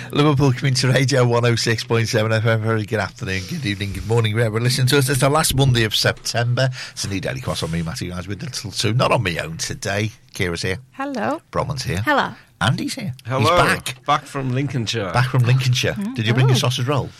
Liverpool Community Radio 106.7 FM. Very good afternoon, good evening, good morning, wherever listening to us. It's the last Monday of September. It's a new Daily Cross on me, Matthew, guys, with Little 2. Not on my own today. Kira's here. Hello. Bronwyn's here. Hello. Andy's here. Hello. He's back. Back from Lincolnshire. Back from Lincolnshire. Did you bring your sausage roll?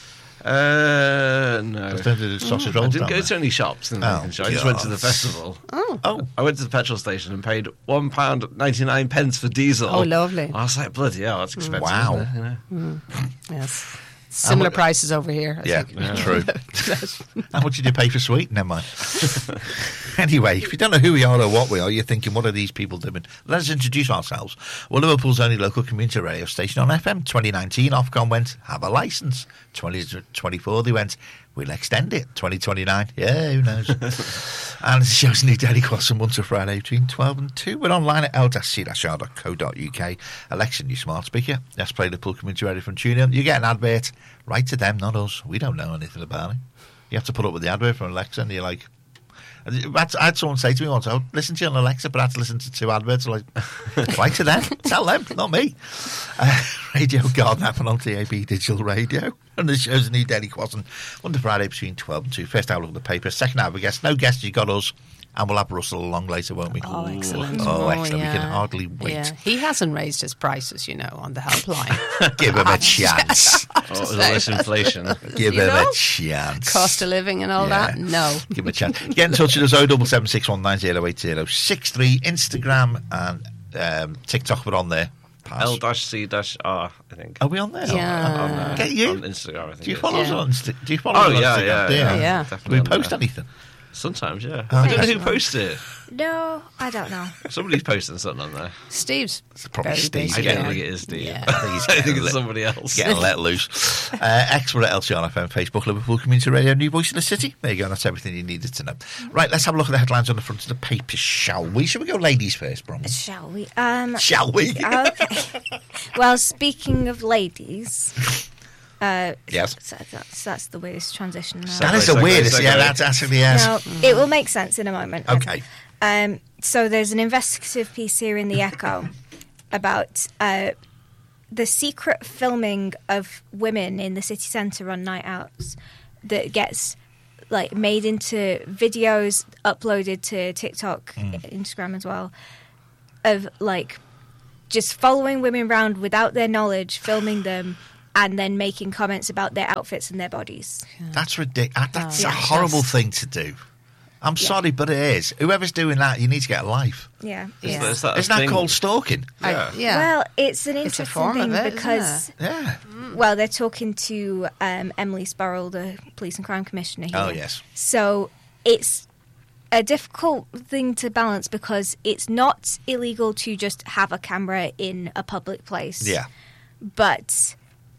No. Sausage I rolls didn't down go there? to any shops in Lincolnshire. I just went to the festival. Oh. I went to the petrol station and paid £1.99 for diesel. Oh, lovely. I was like, bloody hell, that's expensive. Wow. Isn't it? You know? Yes. Similar prices over here. I think. True. How much did you pay for sweet? Never mind. Anyway, if you don't know who we are or what we are, you're thinking, what are these people doing? Let's introduce ourselves. Well, Liverpool's only local community radio station on FM. 2019, Ofcom went, have a licence. 2024, they went, we'll extend it. 2029, yeah, who knows? And the show's new Daily Cross from Monday to Friday between 12 and 2. We're online at l-c-r.co.uk. Alexa, new smart speaker. Let's play Liverpool Community Radio from TuneIn. You get an advert, write to them, not us. We don't know anything about it. You have to put up with the advert from Alexa, and you're like... I had someone say to me once, "Oh, listen to you on Alexa, but I had to listen to 2 adverts." I'm like, write to them, tell them, not me. Radio Garden happen on TAB Digital Radio, and the show's a new Daily Crossing Monday to Friday between 12 and 2. First hour of the paper, second hour of guests. No guests, you got us, and we'll have Russell along later, won't we? Oh, excellent. Oh, excellent. Yeah. We can hardly wait. Yeah. He hasn't raised his prices, on the helpline. Give him a chance. Oh, all this inflation. Give him a chance. Cost of living and all that? No. Give him a chance. Get in touch with us, 07761908083. Instagram and TikTok, we're on there. L-C-R, I think. Are we on there? Yeah. Get you. On Instagram, I think. Do you follow us Yeah. on Instagram? Do you follow us on Instagram? Yeah. Do we post anything? Sometimes, yeah. Oh, I don't know okay. who posted it. No, I don't know. Somebody's posting something on there. Steve's It's probably very Steve. busy. I don't think it is Steve. Yeah. I think it's somebody else. Getting let loose. Expert at LCRFM, Facebook, Liverpool Community Radio, New Voice of the City. There you go. That's everything you needed to know. Right, let's have a look at the headlines on the front of the paper, shall we? Shall we go ladies first, Bronwyn? Shall we? Shall we? Okay. Well, speaking of ladies, Yes. that's the weirdest transition. Now. That is the Segue, weirdest. segue. Yeah, that's actually, yes. No, it will make sense in a moment. Okay. So there's an investigative piece here in the Echo about the secret filming of women in the city centre on night outs that gets made into videos uploaded to TikTok, Instagram as well, of just following women around without their knowledge, filming them, and then making comments about their outfits and their bodies. That's ridiculous. That's Yeah. a horrible thing to do. I'm sorry, but it is. Whoever's doing that, you need to get a life. Yeah. Yeah. Is that a Isn't that thing? called stalking? Yeah. Well, it's an It's a interesting form thing of it, isn't because, Yeah. well, they're talking to Emily Sparrow, the Police and Crime Commissioner here. Oh, yes. So it's a difficult thing to balance because it's not illegal to just have a camera in a public place. Yeah. But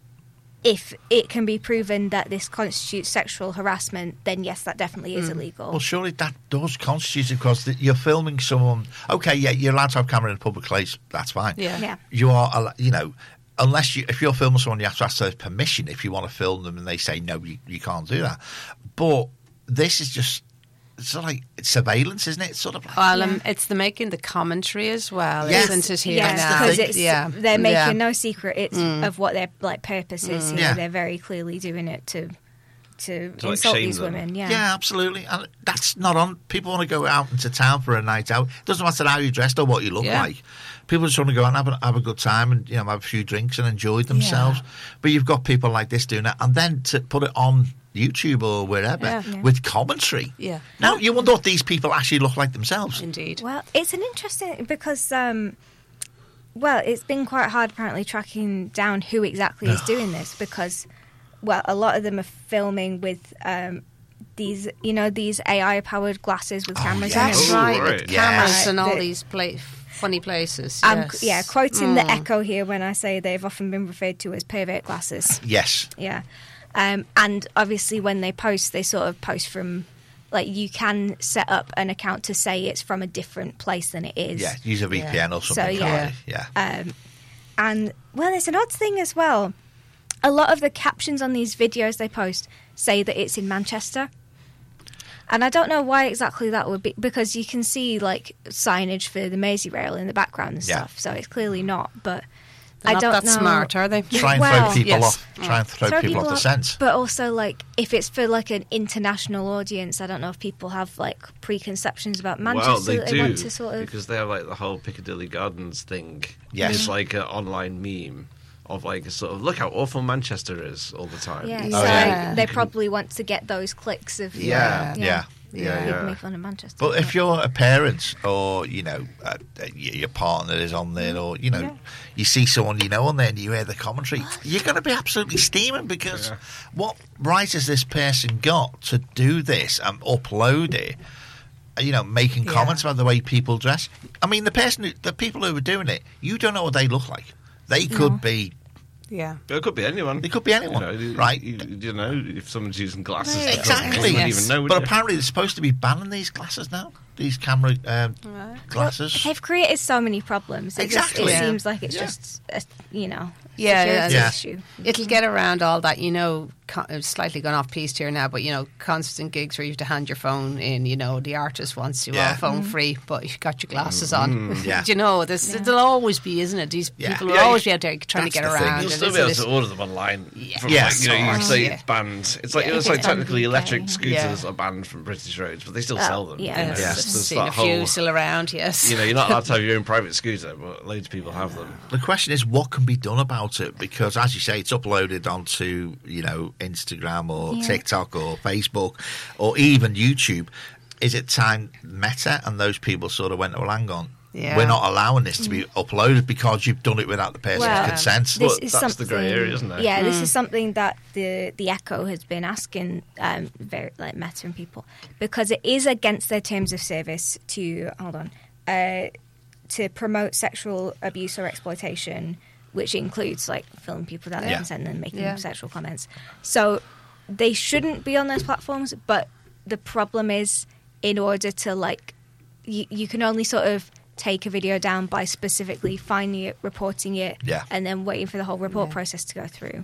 if it can be proven that this constitutes sexual harassment, then yes, that definitely is illegal. Well, surely that does constitute it because you're filming someone. Okay, yeah, you're allowed to have a camera in a public place. That's fine. Yeah. Yeah. You are, unless if you're filming someone, you have to ask their permission if you want to film them, and they say no, you can't do that. But this is just it's surveillance, isn't it? It's sort of like, Well, it's making the commentary as well, Yes. isn't it? Here Yes, now? because they're making no secret of what their purpose is. Yeah. They're very clearly doing it to insult shame these them. women. yeah, absolutely. And that's not on. People want to go out into town for a night out. It doesn't matter how you're dressed or what you look Yeah. like. People just want to go out and have a good time and have a few drinks and enjoy themselves. But you've got people like this doing it, and then to put it on YouTube or wherever Yeah. with commentary. Yeah. Now, you wonder what these people actually look like themselves. Indeed. Well, it's an interesting because it's been quite hard apparently tracking down who exactly is doing this because, well, a lot of them are filming with these AI powered glasses with cameras in That's them. right, right. with cameras Yes. and all The- these funny places. I'm Yes. quoting the Echo here when I say they've often been referred to as pervert glasses. Yes. Yeah. And obviously when they post, they sort of post from, you can set up an account to say it's from a different place than it is. Yeah, use a VPN or something. So, yeah. can't you? Yeah. And, well, there's an odd thing as well. A lot of the captions on these videos they post say that it's in Manchester. And I don't know why exactly that would be, because you can see, signage for the Merseyrail in the background and Yeah. stuff, so it's clearly not. But They're I not don't that know. smart, are they? Try and Well, throw people yes. off. Try and throw people off the sense. But also, like, if it's for like an international audience, I don't know if people have like preconceptions about Manchester Well, they that do, they want to sort of. because they have like the whole Piccadilly Gardens thing. Yes. It's like an online meme of like a sort of look how awful Manchester is all the time. Yeah, Oh, so yeah. they probably want to get those clicks of Yeah. Yeah. people make fun of Manchester. But if you're a parent or, you know, your partner is on there or, you know, you see someone you know on there and you hear the commentary, you're going to be absolutely steaming because what right has this person got to do this and upload it, you know, making comments about the way people dress? I mean, the people who are doing it, you don't know what they look like. They could be... Yeah. It could be anyone. It could be anyone, right? You know, if someone's using glasses, Right. Exactly. you wouldn't even know. would But you? apparently they're supposed to be banning these glasses now. These camera glasses. They've created so many problems. Exactly. It Yeah. seems like it's just, you know, Yeah, security yeah. issue. It'll get around all that, you know. Slightly gone off piste here now, but you know, constant gigs where you have to hand your phone in. You know, the artist wants you Yeah. all phone free, but you've got your glasses on. yeah. Do you know, there'll always be, isn't it? These Yeah. people will Yeah, always be out there trying to that's get the thing. around. You'll it, still be isn't able it? to order them online. From, Yes. like, you know, you can say Yeah. it's banned. It's like Yeah, it's if like it's on technically the electric UK. scooters Yeah. are banned from British roads, but they still sell them. yeah. You know, Yes. there's Seen a that few whole. still around, yes. You know, you're not allowed to have your own private scooter, but loads of people have them. The question is, what can be done about it? Because, as you say, it's uploaded onto, you know, Instagram or TikTok or Facebook or even YouTube. Is it time Meta and those people sort of went, well, hang on, Yeah. we're not allowing this to be uploaded because you've done it without the person's Well, consent? This But is that's the grey something- area, isn't it? Yeah, this is something that the Echo has been asking, very like Meta and people, because it is against their terms of service to to promote sexual abuse or exploitation, which includes like filming people without their Yeah. consent and then making Yeah. sexual comments. So they shouldn't be on those platforms. But the problem is, in order to like, you can only sort of take a video down by specifically finding it, reporting it, Yeah. and then waiting for the whole report process to go through.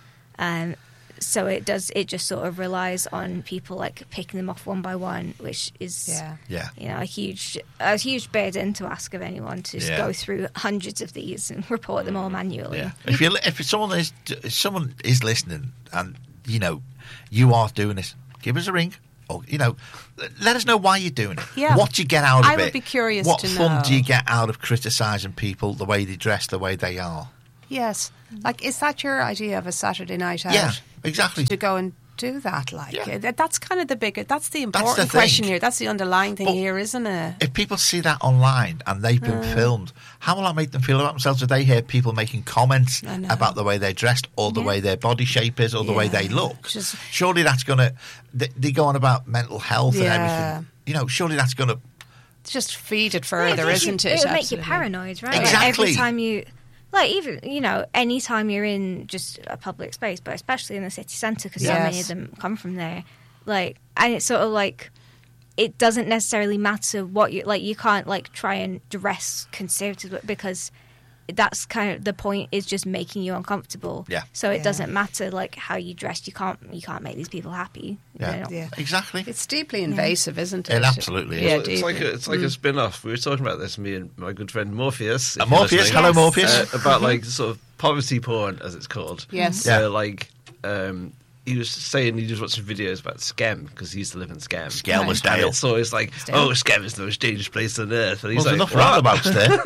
So it just sort of relies on people like picking them off one by one, which is Yeah. you know a huge burden to ask of anyone to just Yeah. go through hundreds of these and report them all manually. Yeah. If someone is listening and, you know, you are doing this, give us a ring. Or, you know, let us know why you're doing it. Yeah. What do you get out of it? I would be curious what to fun know. do you get out of criticising people, the way they dress, the way they are? Yes. Like, is that your idea of a Saturday night out? Yeah, exactly. To go and do that, like. Yeah. That's kind of that's the important the question thing. here. That's the underlying thing But here, isn't it? If people see that online and they've been filmed, how will that make them feel about themselves? Do they hear people making comments I know. about the way they're dressed or the way their body shape is or the way Yeah. they look? Just- Surely that's going to... They go on about mental health and Yeah. everything. You know, surely that's going to... Just feed it Yeah, further, isn't it? It would make you Absolutely. paranoid, right? Exactly. Like every time you, like even you know, any time you're in just a public space, but especially in the city centre, because so many Yes. of them come from there. Like, and it's sort of like it doesn't necessarily matter what you like. You can't like try and dress conservative because that's kind of the point. Is just making you uncomfortable. Yeah. So it Yeah. doesn't matter like how you dress. You can't make these people happy. Yeah. They're not- Yeah. Exactly. It's deeply invasive, isn't it? It absolutely is. Yeah, Well, it's like deeply. a spin-off. We were talking about this, me and my good friend Morpheus. if you're Morpheus, listening. hello Yes. Morpheus. About like sort of poverty porn, as it's called. Yes. Yeah. So like, he was saying he just watched some videos about Skem because he used to live in Skem. Skelmersdale. And so it's like, oh, Skem is the most dangerous place on earth. And he's Well, like, there's enough "What?" roundabouts there.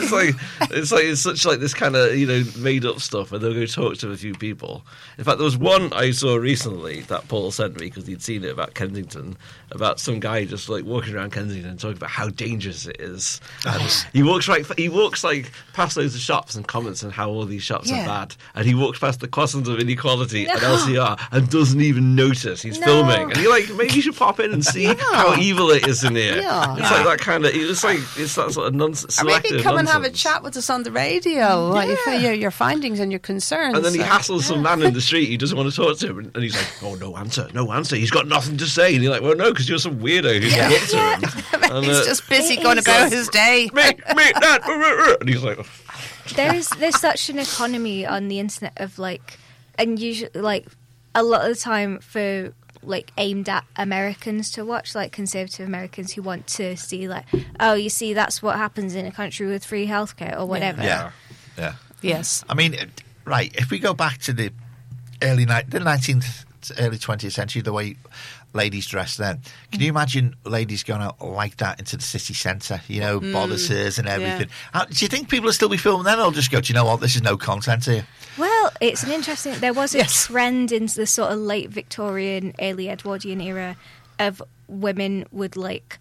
it's such like this kind of made up stuff where they'll go talk to a few people. In fact, there was one I saw recently that Paul sent me because he'd seen it about Kensington, about some guy just like walking around Kensington and talking about how dangerous it is. And he walks like past loads of shops and comments on how all these shops Yeah. are bad, and he walks past the crossings of inequality and LCR and doesn't even notice he's No. filming. And you're like, maybe you should pop in and see how evil it is in here. Yeah. It's like that kind of. It's that sort of nonsense. Or maybe selective come and have a nonsense. chat with us on the radio, like your findings and your concerns. And then he like- hassles some man in the street. He doesn't want to talk to him, and he's like, "Oh, no answer. He's got nothing to say." And you're like, "Well, no, because you're some weirdo who's talked to him." And, He's just busy It going is. about his day. me, that, and he's like, there's such an economy on the internet of like, and usually like a lot of the time for like aimed at Americans to watch, like conservative Americans who want to see like, oh, you see, that's what happens in a country with free healthcare or whatever. Yeah. Yeah. Yes. I mean, right, if we go back to the early 19th, early 20th century, the way ladies dressed then, can you imagine ladies going out like that into the city centre, bodices and everything? Do you think people will still be filming then, or just go, do you know what, this is no content here? Well, it's an interesting... There was a trend into the sort of late Victorian, early Edwardian era of women would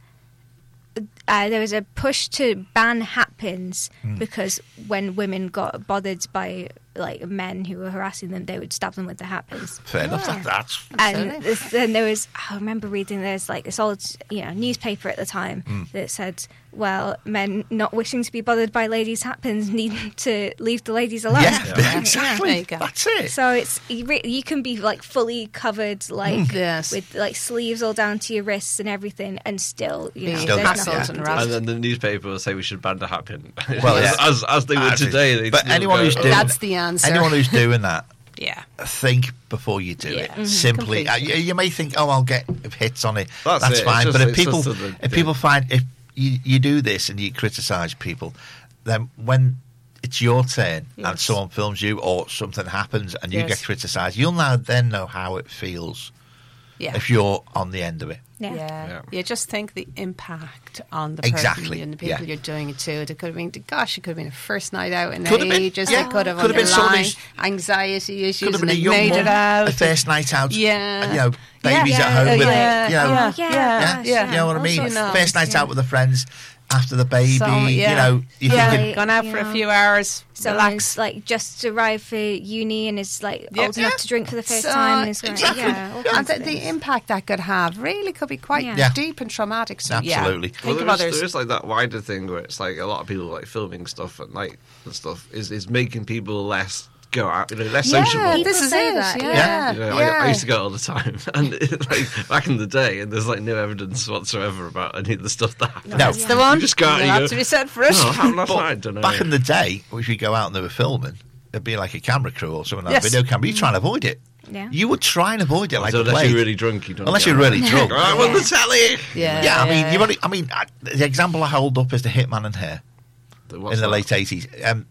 there was a push to ban hat pins because when women got bothered by men who were harassing them, they would stab them with the hat pins. Fair enough. That's And then there was, I remember reading this old newspaper at the time that said, well, men not wishing to be bothered by ladies' hat pins need to leave the ladies alone. Yeah, exactly. There you go. That's it. So you can be fully covered Yes. with sleeves all down to your wrists and everything, and still there's Still nothing hassled to and do. harassed. And then the newspaper will say we should ban the hat pin. Well, yeah. as they would today. But anyone who's doing That's the answer. anyone who's doing that, Yeah. think before you do it. Mhm. Simply, Completely. you may think, I'll get hits on it. That's That's it. fine. It's But just- if people find if you do this and you criticise people, then when it's your turn and Yes. someone films you or something happens and you Yes. get criticised, you'll then know how it feels Yeah. if you're on the end of it. Yeah. Yeah. You just think the impact on the person Exactly, and the people yeah. you're doing it to. It could have been, it could have been a first night out in Could have been, ages. yeah. It could have Could have been someone underlying who's- anxiety issues Could have been and a it young made mum, it out. a first night out, Yeah. babies Yeah. at home with, Yeah. you know, Yeah. yeah, Yeah. you know what I All mean? sorts of First night things, out with the friends after the baby, So, yeah. you're Yeah. thinking, Gone out for a few hours. Someone's Relax. just arrived for uni and is Yeah. old enough to drink for the first So, time. And is exactly. all And kinds of the things. impact that could have really could be quite Yeah. deep and traumatic. So, Absolutely. Yeah. Well, Think of there others. is that wider thing where it's a lot of people filming stuff at night and stuff is making people less go out, less Yeah, sociable. People this is say it. that, Yeah. I used to go all the time, and back in the day, and there's no evidence whatsoever about any of the stuff that happened. No. That's the one. You just go out and You'll you have go, to be said for it. "Oh, what happened last But night? Don't know." back in the day, if you go out and they were filming, it'd be like a camera crew or something like Yes. a video camera. You try and avoid it. Yeah. You would try and avoid it like So the unless plague. you're really drunk, you don't. Unless go you're out. really drunk. I'm on the telly. Yeah, I mean, the example I hold up is the Hitman and Her What's in the that? late 80s.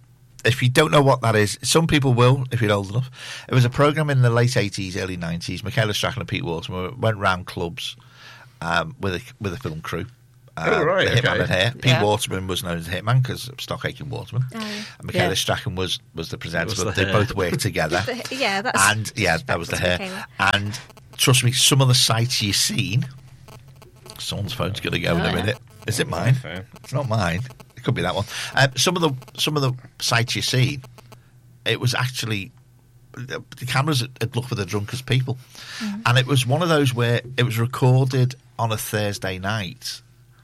If you don't know what that is, some people will, if you're old enough. It was a programme in the late 80s, early 90s. Michaela Strachan and Pete Waterman went round clubs with a film crew. Oh, right, The Hitman okay. and Her. Pete Yeah. Waterman was known as the Hitman because of Stockache and Waterman. Oh, yeah. And Michaela Yeah. Strachan was the presenter, Was but the they hair. both worked together. Yeah, that's And that was the hair. Michaela. And trust me, some of the sites you've seen, someone's phone's going to go in a yeah. minute. Is it mine? Okay. It's not mine. It could be that one. Some of the sites you've seen, it was actually the cameras had looked for the drunkest people, and it was one of those where it was recorded on a Thursday night,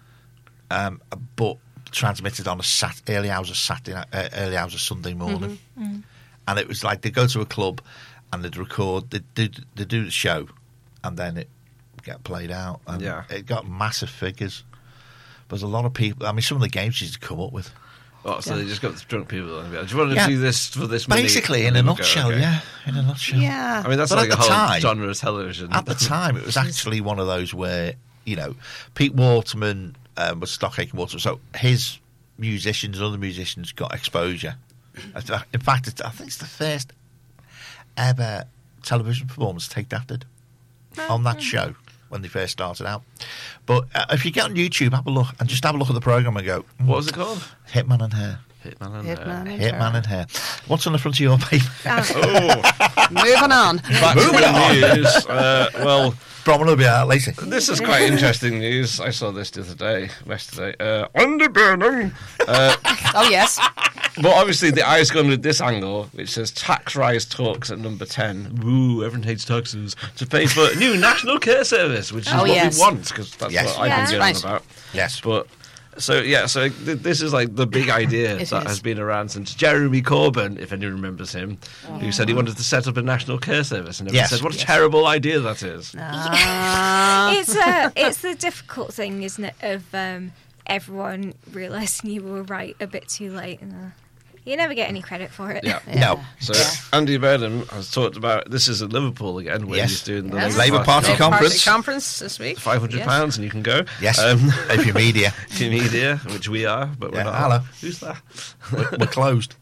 but transmitted on early hours of Sunday morning, and it was like they go to a club and they'd record, they do the show, and then it get played out, and Yeah. it got massive figures. There's a lot of people. I mean, some of the games she's come up with. Oh, so they just got the drunk people. And be like, do you want to Yeah. do this for this money? Basically, And in a they would go, nutshell, okay. yeah. In a nutshell. Yeah. I mean, that's But like at a the whole time- genre of television. At the time, it was actually one of those where, Pete Waterman was Stockache and Waterman, so his musicians and other musicians got exposure. In fact, I think it's the first ever television performance Take That did on that show when they first started out. But if you get on YouTube, have a look and just have a look at the programme and go, What was it called? Hitman and Her. Hitman and Hitman and Hitman Her. and Her. What's on the front of your paper? Oh, Moving on. back to the news. Well, Bromwell will be out later. this is quite interesting news. I saw this the other day, yesterday. Andy Burnham. Oh, yes. Well, obviously, the eye's gone with this angle, which says tax rise talks at number 10. Woo, everyone hates taxes. To pay for a new national care service, which is Oh, what yes. we want, because that's Yes. what I've Yeah. been getting Right. about. Yes. But this is like the big idea It that is. has been around since Jeremy Corbyn, if anyone remembers him, who said he wanted to set up a national care service, and everyone Yes. said, "What a terrible idea that is." It's the difficult thing, isn't it, of everyone realising you were right a bit too late. You never get any credit for it. Yeah. No. So Andy Burnham has talked about this is in Liverpool again, where Yes. he's doing the Yes. Labour Party Labour conference. conference this week. £500 and you can go. Yes. If you're media, To media, which we are, but we're Yeah, not. hello. Who's that? we're closed.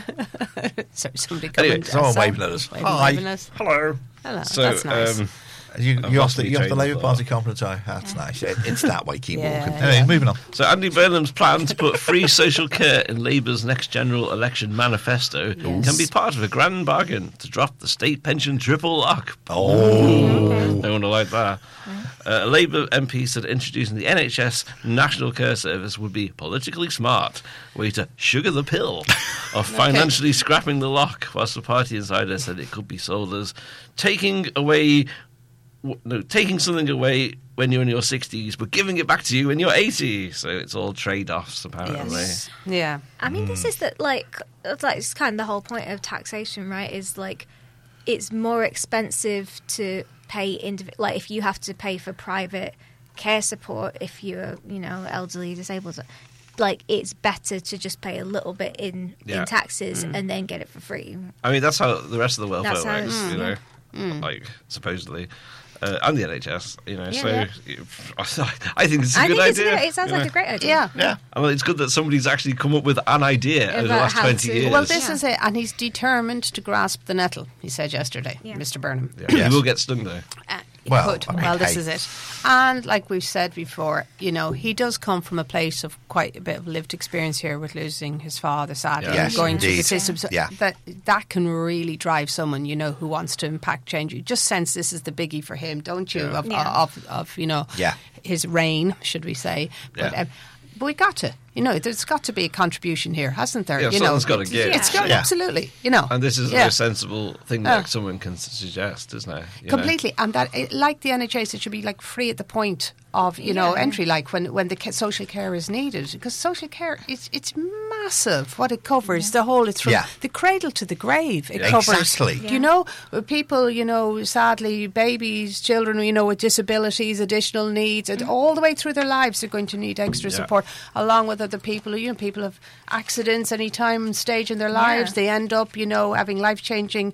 So somebody coming. Anyway, someone outside. waving at us. Waving Hi. at us. Hello. Hello. So, That's nice. You off possibly the changed Labour the Party conference? Oh, that's nice. It's that way. Keep Yeah, walking. yeah. Anyway, moving on. So Andy Burnham's plan to put free social care in Labour's next general election manifesto can be part of a grand bargain to drop the state pension triple lock. Oh, No one will like that. A Labour MP said introducing the NHS National Care Service would be politically smart way to sugar the pill of financially scrapping the lock, whilst the party insider said it could be sold as taking something away when you're in your 60s, but giving it back to you when you're 80. So it's all trade-offs, apparently. Yes. Yeah. I mean, this is that it's kind of the whole point of taxation, right? Is like it's more expensive to pay like if you have to pay for private care support if you're elderly, disabled. Like it's better to just pay a little bit in taxes and then get it for free. I mean, that's how the rest of the welfare That's how works, like supposedly. And the NHS, so I think it's a good idea. It sounds like a great idea. Yeah. I mean, it's good that somebody's actually come up with an idea over the About last how 20 to- years. Well, this is it, and he's determined to grasp the nettle. He said yesterday, Yeah. Mr. Burnham. Yeah. Yes. He will get stung, though. He Well, could. I mean, Well, this hey. is it. And like we've said before, he does come from a place of quite a bit of lived experience here with losing his father, sadly, Yeah. and Yes, going through the indeed. system. So Yeah. that can really drive someone, who wants to impact change. You just sense this is the biggie for him, don't you? Yeah. Of Yeah. his reign, should we say? But, Yeah. but we got to, there's got to be a contribution here, hasn't there? Yeah, something's gotta give. It's got Yeah. absolutely, And this is the Yeah. most sensible thing that someone can suggest, isn't it? Completely, and that like the NHS, it should be like free at the point of entry, like when the social care is needed, because social care it's massive. What it covers, the whole it's from Yeah. the cradle to the grave. It Yeah. covers, Exactly. Yeah. People, sadly, babies, children, with disabilities, additional needs, and all the way through their lives, they're going to need extra Yeah. support, along with other people. People have accidents any time stage in their lives. They end up, having life-changing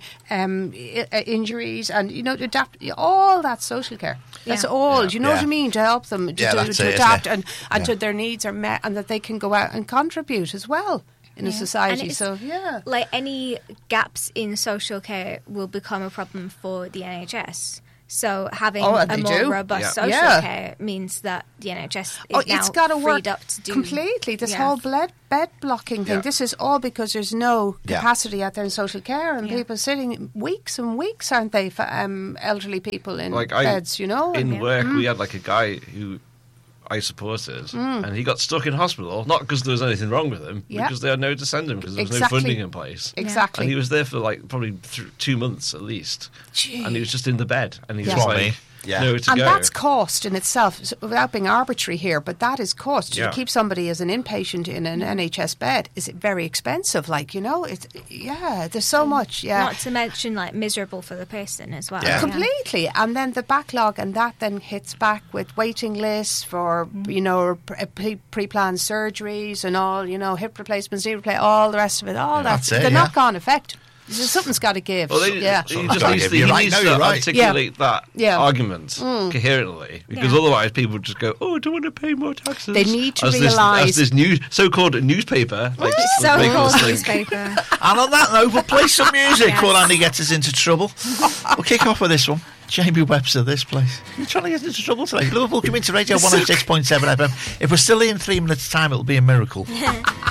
injuries, and adapt all that social care. That's Yeah. all. Yeah. Do you know what I Yeah. mean? To help them Yeah, that's to it, adapt isn't it? and Yeah. to their needs are met, and that they can go out and contribute as well in a Yeah. society. And it's- So yeah. Like any gaps in social care will become a problem for the NHS. So having Oh, a they more do. robust Yeah. social Yeah. care means that the NHS is now It's got to freed work up to do completely. This Yeah. whole bed blocking thing. Yeah. This is all because there's no Yeah. capacity out there in social care, and Yeah. people sitting weeks and weeks, aren't they? For elderly people in Like beds, in and- work, we had like a guy who I supported, and he got stuck in hospital, not because there was anything wrong with him, Yeah. because they had nowhere to send him because there was Exactly. no funding in place. Exactly. And he was there for like probably 2 months at least, Gee. and he was just in the bed, and he was Yeah. That's what I like, mean. Yeah. nowhere to And go. that's cost in itself, so without being arbitrary here, but that is cost. Yeah. To keep somebody as an inpatient in an NHS bed, is it very expensive? There's so much, Not to mention like miserable for the person as well. Yeah. Completely. And then the backlog, and that then hits back with waiting lists for, pre-planned surgeries and all, hip replacements, knee replacements, all the rest of it, all that. That's it, the yeah. knock-on effect. Something's got to give. Well, yeah. he Something's just gotta needs give. to, You're he right. needs No, to you're right. articulate that Yeah. argument coherently, because Yeah. otherwise people would just go, "Oh, I don't want to pay more taxes." They need to as realise- this new so-called newspaper, like So make called us think. newspaper. And on that note, we'll play some music Yes. before Andy gets us into trouble. We'll kick off with this one. Jamie Webster, This Place. You're trying to get into trouble today. Liverpool Community Radio 106.7 FM. If we're still in 3 minutes' time, it'll be a miracle.